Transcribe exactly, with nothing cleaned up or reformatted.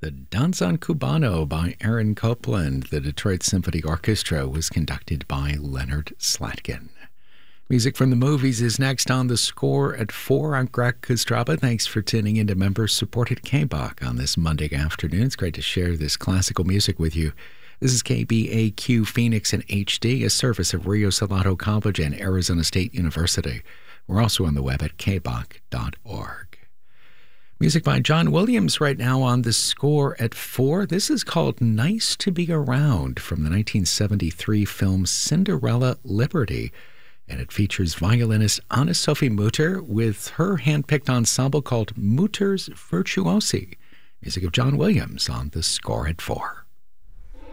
The Danzan Cubano by Aaron Copland. The Detroit Symphony Orchestra was conducted by Leonard Slatkin. Music from the movies is next on The Score at four. I'm Greg Kostraba. Thanks for tuning in to member-supported K B O C on this Monday afternoon. It's great to share this classical music with you. This is K B A Q Phoenix in H D, a service of Rio Salado College and Arizona State University. We're also on the web at k b o c dot org. Music by John Williams right now on The Score at four. This is called Nice to Be Around from the nineteen seventy-three film Cinderella Liberty. And it features violinist Anna-Sophie Mutter with her hand-picked ensemble called Mutter's Virtuosi. Music of John Williams on The Score at four.